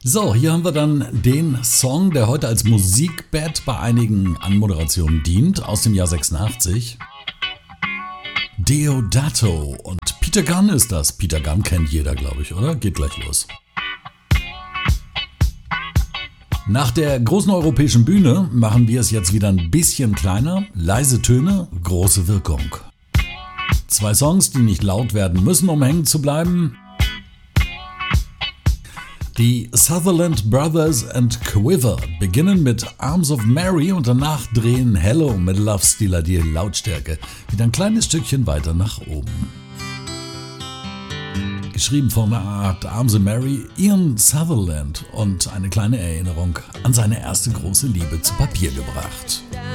So, hier haben wir dann den Song, der heute als Musikbed bei einigen Anmoderationen dient, aus dem Jahr 86. Deodato und Peter Gunn ist das. Peter Gunn kennt jeder, glaube ich, oder? Geht gleich los. Nach der großen europäischen Bühne machen wir es jetzt wieder ein bisschen kleiner. Leise Töne, große Wirkung. 2 Songs, die nicht laut werden müssen, um hängen zu bleiben. Die Sutherland Brothers and Quiver beginnen mit Arms of Mary und danach drehen Hello mit Love Stealer die Lautstärke wieder ein kleines Stückchen weiter nach oben. Geschrieben von Arms of Mary, Ian Sutherland, und eine kleine Erinnerung an seine erste große Liebe zu Papier gebracht.